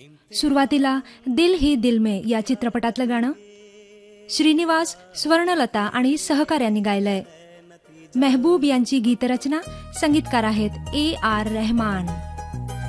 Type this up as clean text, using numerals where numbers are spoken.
सुरुवातीला दिल ही दिल में या चित्रपटातलं गाणं श्रीनिवास, स्वर्णलता आणि सहकाऱ्यांनी गायलंय. मेहबूब यांची गीतरचना, संगीतकार आहेत A.R. रहमान.